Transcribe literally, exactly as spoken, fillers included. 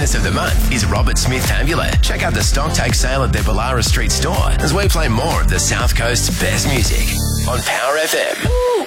artist of the month is Robert Smith Amulet. Check out the stock take sale at their Ballara Street store as we play more of the South Coast's best music on Power F M.